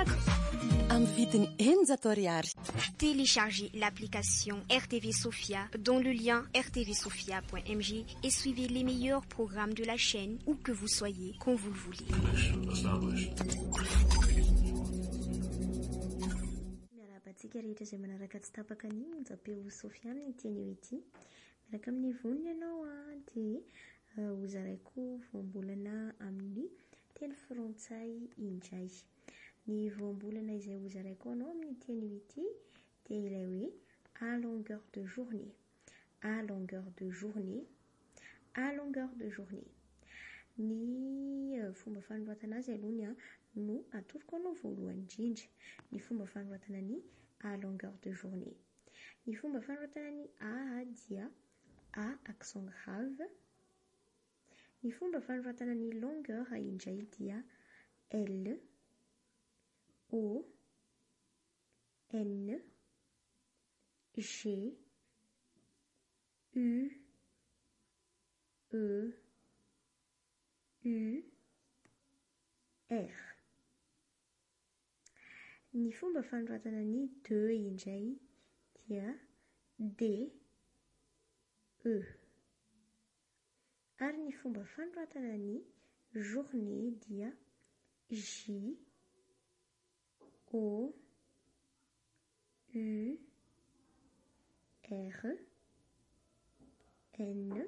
tiako amin'ny vidiny 100 ariary. Téléchargez l'application RTV Sophia dont le lien rtvsophia.mj et suivez les meilleurs programmes de la chaîne où que vous soyez quand vous le voulez. Miarabantsika rehetra izay manaraka tsy tapaka ny onjam-peo Sofia amin'ny teny eo ity. Miaraka amin'ny voniny ianao dia hozaraiko voambolana amin'ny teny frantsay indray. Ny voambolana izay hozaraiko anao amin'ny teny eo ity dia ilay hoe à longueur de journée. À longueur de journée. À longueur de journée. Ny fomba fanoratana azy aloha no atoroko anao voalohany indrindra. Ny fomba fanoratana ny à longueur de journée. Ny fomba fanoratana ny A dia A accent grave. Ny fomba fanoratana ny longueur indray dia L O N G U E U R. Ny fomba fanoratana ny 2 indray dia D E. Ary ny fomba fanoratana ny journée dia J O U R N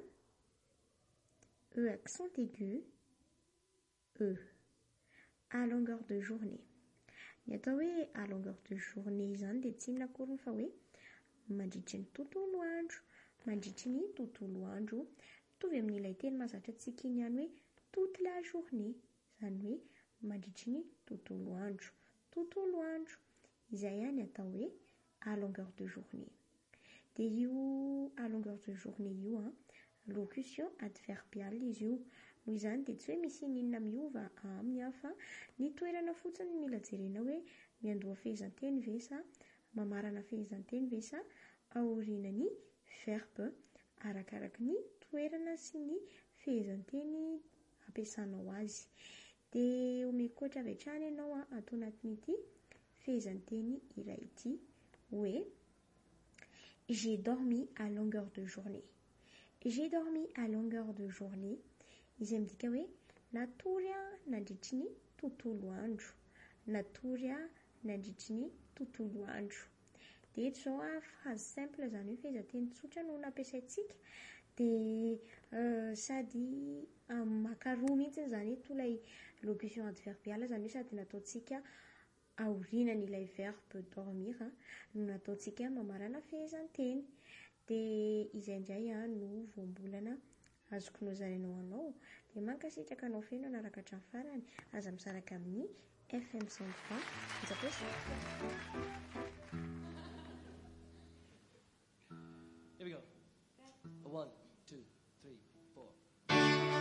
E accent aigu E. À longueur de journée. Ny atao hoe à longueur de journée izany dia tsy inona akory fa hoe mandritry ny tontolo andro. Mandritry ny tontolo andro mitovy amin'ilay teny mahazatra antsika iny ihany hoe toute la journée. Izany hoe mandritry ny tontolo andro. Tontolo andro. Izay ihany atao hoe à longueur de journée. Dia io à longueur de journée io locution adverbiale izy io. Noho izany dia tsy hoe misy inona miova aminy fa ny toerana fotsiny mila jerena hoe miandoha fehezanteny ve sa mamarana fehezanteny ve sa aoriana ny verbe arakaraka ny toerana sy ny fehezanteny ampiasanao azy. Dia omekotra avy hatrany ianao atao anatin'ity fehezanteny iray ity hoe j'ai dormi à longueur de journée. J'ai dormi à longueur de journée. Izay midika hoe natory nandritry ny tontolo andro. Natory nandritry ny tontolo andro. Dia eto zao phrase simple izany hoe fehezanteny tsotra no nampiasaintsika. Dia sady makaroa mihitsy izany eto ilay locution adverbiale izany hoe sady nataontsika aoriana ilay verbe dormir no nataontsika mamarana fehezanteny. Dia izay indray no voambolana azoko nozarainao anao. Dia mankasitraka anao feno anaraka hatramin'ny farany. Aza misaraka amin'ny FM 103.